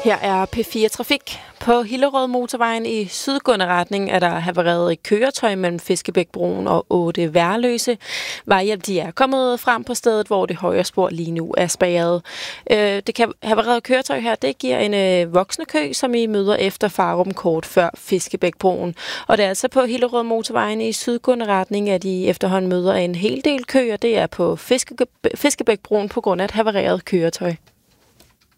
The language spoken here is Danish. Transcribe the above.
Her er P4 Trafik. På Hillerød Motorvejen i sydgående retning er der havareret et køretøj mellem Fiskebækbroen og 8 Værløse. Vejhjælp de er kommet frem på stedet, hvor det højre spor lige nu er spærret. Det havarerede køretøj her, det giver en voksende kø, som I møder efter Farum kort før Fiskebækbroen. Og det er altså på Hillerød Motorvejen i sydgående retning, at I efterhånden møder en hel del kø, og det er på Fiskebækbroen på grund af et havareret køretøj.